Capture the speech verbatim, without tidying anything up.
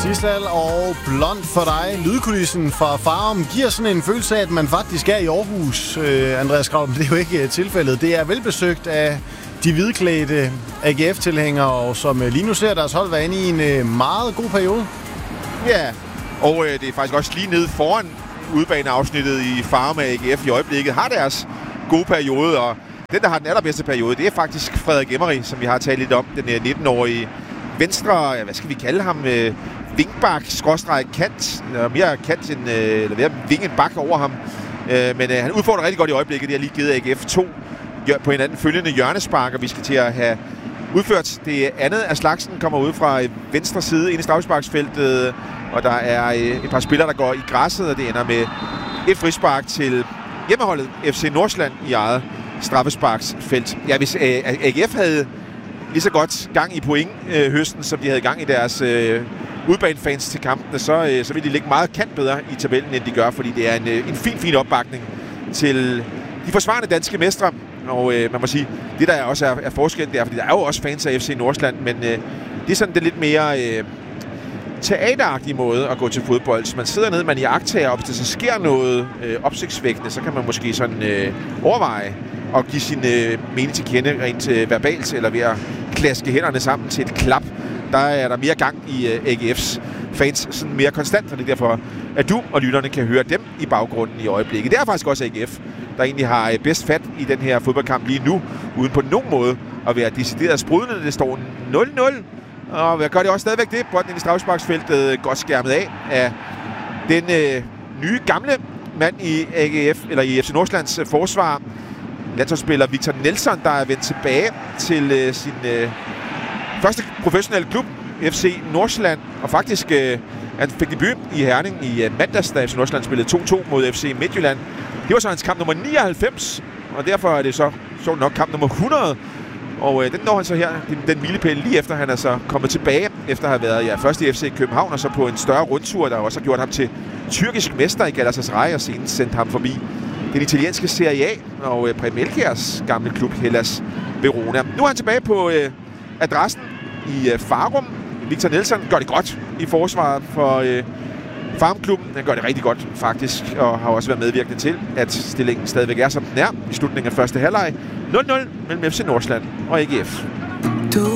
Sissal og Blond for dig. Lydkulissen fra Farum giver sådan en følelse af, at man faktisk er i Aarhus, øh, Andreas Grav. Men det er jo ikke tilfældet. Det er velbesøgt af de hvidklædte A G F-tilhængere, og som lige nu ser deres hold være inde i en øh, meget god periode. Ja, og øh, det er faktisk også lige nede foran udebaneafsnittet i Farum af A G F i øjeblikket. Har deres gode periode, og den, der har den allerbedste periode, det er faktisk Frederik Emery, som vi har talt lidt om. Den nitten-årige venstre, hvad skal vi kalde ham, øh, vingbak, skråstreg kant, eller mere kant end, øh, eller mere ving end bak over ham. Øh, men øh, han udfordrer rigtig godt i øjeblikket. Det har lige givet A G F to på hinanden følgende hjørnespark, og vi skal til at have udført det andet af slagsen. Kommer ud fra venstre side ind i straffesparksfeltet, og der er øh, et par spillere, der går i græsset, og det ender med et frispark til hjemmeholdet F C Nordsjælland i eget straffesparksfelt. Ja, hvis øh, A G F havde lige så godt gang i point øh, høsten, som de havde gang i deres øh, udbanefans til kampene, så, øh, så vil de ligge meget kant bedre i tabellen, end de gør, fordi det er en, øh, en fin, fin opbakning til de forsvarende danske mestre. Og øh, man må sige, det der også er, er forskellen, det er, fordi der er jo også fans af F C Nordsjælland, men øh, det er sådan det lidt mere øh, teateragtige måde at gå til fodbold. Så man sidder nede, man iagttager, og hvis der så sker noget øh, opsigtsvækkende, så kan man måske sådan øh, overveje og give sin øh, mening til kende rent øh, verbalt, eller ved at klaske hænderne sammen til et klap. Der er der mere gang i øh, A G F's fans, sådan mere konstant, og det er derfor, at du og lytterne kan høre dem i baggrunden i øjeblikket. Det er faktisk også A G F, der egentlig har øh, bedst fat i den her fodboldkamp lige nu, uden på nogen måde at være decideret sprudlende. Det står nul nul, og hvad gør det også stadigvæk det? Bolden ind i straffesparksfeltet, godt skærmet af af den øh, nye gamle mand i A G F, eller i F C Nordsjællands øh, forsvar, landsholdsspiller Victor Nelson, der er vendt tilbage til øh, sin øh, første professionelle klub, F C Nordsjælland, og faktisk øh, han fik debut i Herning i øh, mandags, da F C Nordsjælland spillede to to mod F C Midtjylland. Det var så hans kamp nummer nioghalvfems, og derfor er det så sjovt nok kamp nummer hundrede, og øh, den når han så her, den, den milepæl lige efter han er så kommet tilbage, efter at have været ja, først i F C København, og så på en større rundtur, der også har gjort ham til tyrkisk mester i Galatasaray, og senest sendt ham forbi den italienske Serie A og øh, Preben Elkjærs gamle klub Hellas Verona. Nu er han tilbage på øh, adressen i øh, Farum. Victor Nelson gør det godt i forsvaret for øh, Farum-klubben. Han gør det rigtig godt faktisk, og har også været medvirkende til, at stillingen stadigvæk er, som den er i slutningen af første halvleg. nul nul mellem F C Nordsjælland og A G F.